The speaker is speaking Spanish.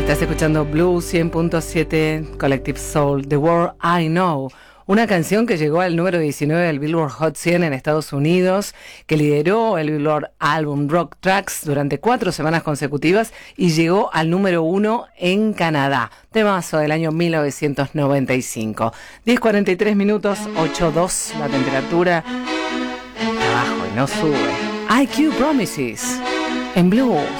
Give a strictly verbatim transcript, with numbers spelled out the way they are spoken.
Estás escuchando Blue cien punto siete, Collective Soul, The World I Know. Una canción que llegó al número diecinueve del Billboard Hot cien en Estados Unidos, que lideró el Billboard Album Rock Tracks durante cuatro semanas consecutivas y llegó al número uno en Canadá. Temazo del año mil novecientos noventa y cinco. diez cuarenta y tres minutos, ocho dos la temperatura. Abajo y no sube. I Q Promises en Blue